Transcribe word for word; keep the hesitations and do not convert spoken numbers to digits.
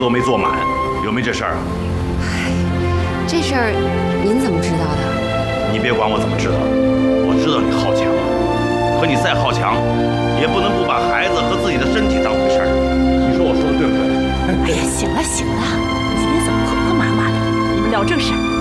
都没坐满，有没这事儿啊？ 这事儿您怎么知道的？ 你别管我怎么知道，我知道你好强，可你再好强，也不能不把孩子和自己的身体当回事儿。你说我说的对不对？ 哎呀，行了行了，今天怎么婆婆妈妈的？你们聊正事儿。